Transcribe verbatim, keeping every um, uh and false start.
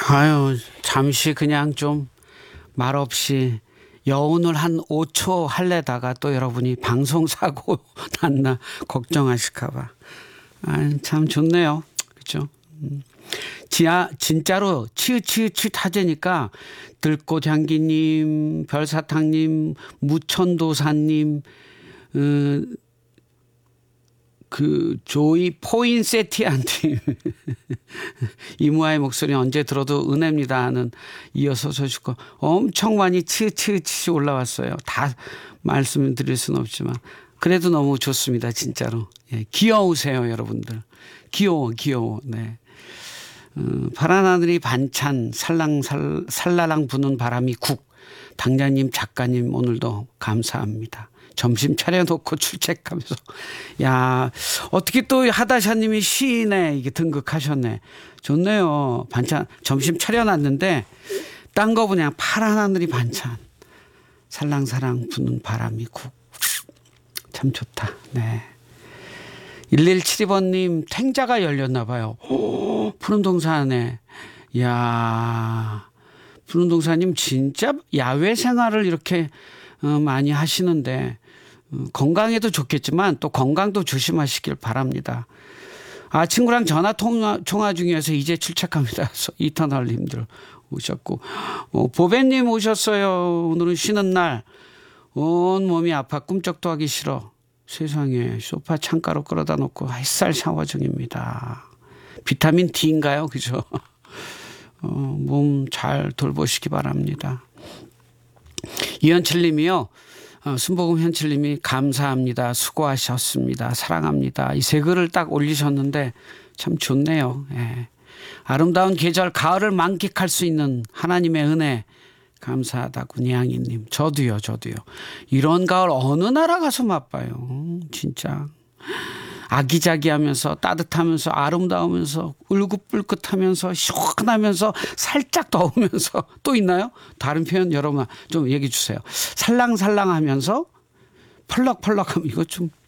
아유, 잠시 그냥 좀 말없이 여운을 한 오 초 할래다가 또 여러분이 방송 사고 났나 걱정하실까봐. 아, 참 좋네요. 그렇죠? 지하 진짜로 치읓치읓치읓 하자니까 들꽃 향기님, 별사탕님, 무천도사님, 음, 그 조이 포인세티안님 이모아의 목소리 언제 들어도 은혜입니다 하는 이어서 소식고 엄청 많이 치치치 올라왔어요. 다 말씀드릴 수는 없지만 그래도 너무 좋습니다. 진짜로. 예, 귀여우세요 여러분들. 귀여워 귀여워. 네. 어, 파란 하늘이 반찬 살랑살 살라랑 부는 바람이 국. 당자님 작가님 오늘도 감사합니다. 점심 차려놓고 출첵하면서 야 어떻게 또 하다샤님이 시인에 이게 등극하셨네. 좋네요. 반찬 점심 차려놨는데 딴 거 그냥 파란 하늘이 반찬 살랑살랑 부는 바람이 국. 참 좋다. 네. 일일칠이 번님 탱자가 열렸나 봐요. 오, 푸른 동산에. 야 푸른 동산님 진짜 야외 생활을 이렇게 어, 많이 하시는데 어, 건강에도 좋겠지만 또 건강도 조심하시길 바랍니다. 아 친구랑 전화 통화, 통화 중이어서 이제 출첵합니다. 이터널님들 오셨고 어, 보배님 오셨어요. 오늘은 쉬는 날 온 몸이 아파 꿈쩍도 하기 싫어. 세상에 소파 창가로 끌어다 놓고 햇살 샤워 중입니다. 비타민 D인가요? 그죠? 어, 몸 잘 돌보시기 바랍니다. 이현칠님이요. 어, 순복음 현칠님이 감사합니다. 수고하셨습니다. 사랑합니다. 이 세 글을 딱 올리셨는데 참 좋네요. 예. 아름다운 계절 가을을 만끽할 수 있는 하나님의 은혜 감사하다고 니양이님. 저도요. 저도요. 이런 가을 어느 나라 가서 맛봐요. 진짜. 아기자기하면서 따뜻하면서 아름다우면서 울긋불긋하면서 시원하면서 살짝 더우면서 또 있나요? 다른 표현 여러분 좀 얘기해 주세요. 살랑살랑하면서 펄럭펄럭하면 이거 좀